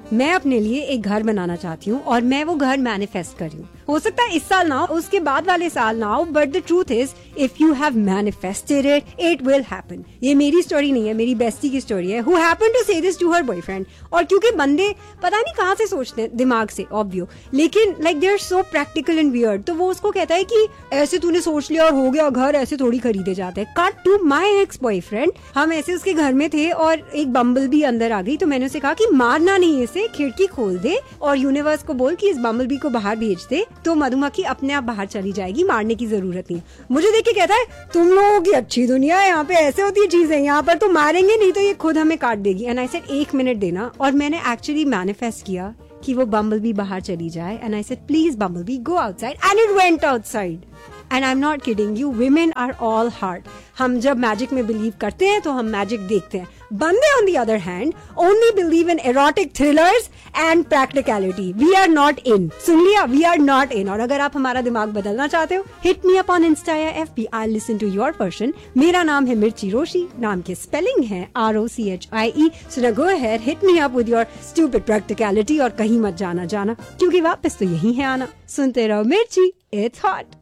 मैं अपने लिए एक घर बनाना चाहती हूँ और मैं वो घर मैनिफेस्ट कर रही हूँ. हो सकता है इस साल ना हो, उसके बाद वाले साल ना हो, but the truth is if you have manifested it will happen. ये मेरी स्टोरी नहीं है, मेरी बेस्टी की स्टोरी है, हु हैपेंड टू से दिस टू हर बॉयफ्रेंड. और क्योंकि बंदे पता नहीं कहाँ से सोचते हैं, दिमाग से ऑब्वियो, लेकिन like they are so practical and weird. तो वो उसको कहता है कि ऐसे तूने सोच लिया और हो गया घर, ऐसे थोड़ी खरीदे जाते हैं. Cut to my ex boyfriend. हम ऐसे उसके घर में थे और एक बम्बल बी अंदर आ गई, तो मैंने उसे कहा कि मारना नहीं, इसे खिड़की खोल दे और यूनिवर्स को बोल कि इस बम्बल बी को बाहर भेज दे, तो मधुमक्खी अपने आप बाहर चली जाएगी, मारने की जरूरत नहीं. मुझे देख के कहता है तुम लोगों की अच्छी दुनिया है, यहाँ पे ऐसे होती है चीजें, यहाँ पर तो मारेंगे नहीं तो ये खुद हमें काट देगी. एंड आई सेड 1 मिनट देना. और मैंने एक्चुअली मैनिफेस्ट किया कि वो बम्बल बी बाहर चली जाए. And I said please bumble be go outside. And it went outside. And I am not kidding you, women are all heart. हम जब मैजिक में बिलीव करते हैं तो हम मैजिक देखते हैं. बंदे on the other hand only believe in erotic thrillers and practicality. We are not in. सुन लिया, वी आर नॉट इन. और अगर आप हमारा दिमाग बदलना चाहते हो, hit me up on Insta या FB. I listen to your person. मेरा नाम है मिर्ची रोशी. नाम के स्पेलिंग है ROCHIE. सो ना go ahead, hit me up with your stupid practicality और कहीं मत जाना क्योंकि वापस तो यही है आना. सुनते रहो मिर्ची, इट्स हॉट.